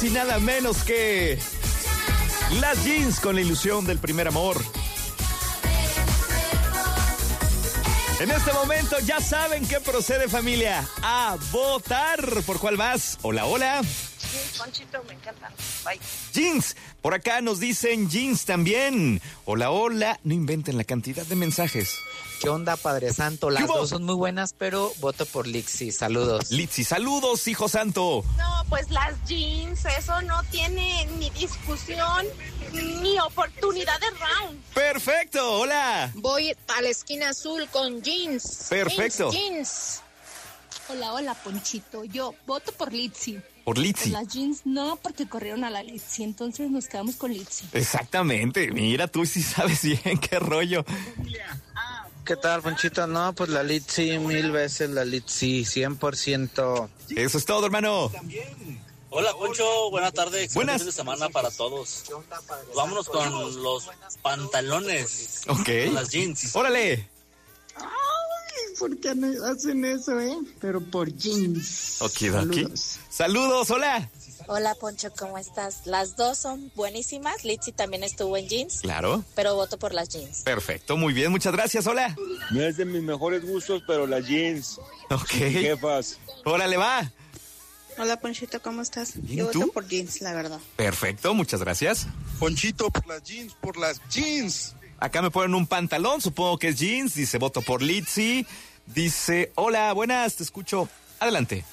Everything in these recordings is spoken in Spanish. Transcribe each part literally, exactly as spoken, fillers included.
y nada menos que las Jeans con la ilusión del primer amor. En este momento ya saben qué procede, familia. A votar. ¿Por cuál vas? Hola, hola. Sí, Ponchito, me encantan. Bye. Jeans. Por acá nos dicen jeans también. Hola, hola. No inventen la cantidad de mensajes. ¿Qué onda, Padre Santo? Las dos son muy buenas, pero voto por Lixi. Saludos. Lixi, saludos, hijo santo. No, pues las jeans, eso no tiene ni discusión ni oportunidad de round. Perfecto, hola. Voy a la esquina azul con jeans. Perfecto. Jeans, jeans. Hola, hola, Ponchito. Yo voto por Litzy. Por Litzy. Por las jeans no, porque corrieron a la Litzy, entonces nos quedamos con Litzy. Exactamente, mira, tú sí sabes bien qué rollo. ¿Qué tal, Ponchito? No, pues la Litzy, mil veces la Litzy, cien por ciento. Eso es todo, hermano. Hola, Poncho, buenas tardes. Buenas. Fin de semana para todos. Vámonos con los pantalones. Ok. Con las jeans. Órale. Ay, ¿por qué me hacen eso, eh? Pero por jeans. Ok, Saludos. Saludos, hola. Hola, Poncho, ¿cómo estás? Las dos son buenísimas. Litzy también estuvo en jeans. Claro. Pero voto por las jeans. Perfecto, muy bien, muchas gracias, hola. No es de mis mejores gustos, pero las jeans. Ok. Jefas. Órale, va. Hola, Ponchito, ¿cómo estás? Bien, Yo ¿tú? voto por jeans, la verdad. Perfecto, muchas gracias. Ponchito, por las jeans, por las jeans. Acá me ponen un pantalón, supongo que es jeans. Dice, voto por Litzy. Dice, hola, buenas, te escucho. Adelante.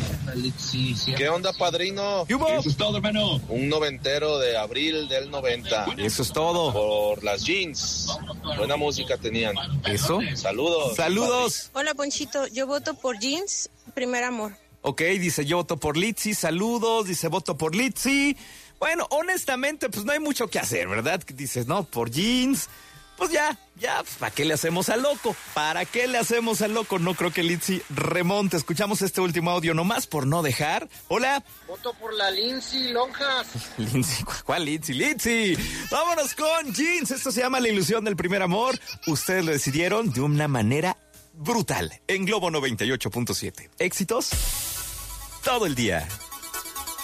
¿Qué onda, padrino? ¿Qué hubo? Eso es todo, hermano. Un noventero de abril del noventa. Eso es todo. Por las jeans. Buena música tenían. ¿Eso? Saludos. Saludos. Hola, Ponchito, yo voto por jeans, primer amor. Ok, dice, yo voto por Litzy. Saludos. Dice, voto por Litzy. Bueno, honestamente, pues no hay mucho que hacer, ¿verdad? Dices, no, por jeans. Pues ya, ya, ¿para qué le hacemos al loco? ¿Para qué le hacemos al loco? No creo que Litzy remonte. Escuchamos este último audio nomás por no dejar. Hola. Voto por la Lindsay Lonjas. Lindsay, ¿cuál Litzy? Litzy. Vámonos con jeans. Esto se llama La ilusión del primer amor. Ustedes lo decidieron de una manera brutal. En Globo noventa y ocho punto siete. Éxitos todo el día.